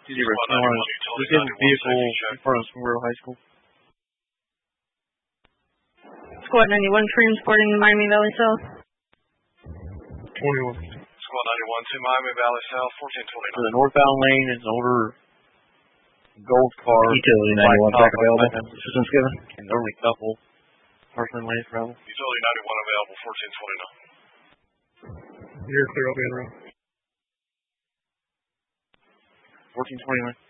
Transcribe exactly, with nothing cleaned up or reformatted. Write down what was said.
Zero two one. This is a vehicle in front of Squirrel High School. Squad ninety-one transporting Miami Valley South. twenty-one. Squad ninety-one to Miami Valley South, fourteen twenty-nine. So the northbound lane is an older gold car. Utility ninety-one back available. Assistance given. And the only couple. Parkland Lane travel. Utility ninety-one available, fourteen twenty-nine. You're clear, I'll be in row. fourteen twenty-nine.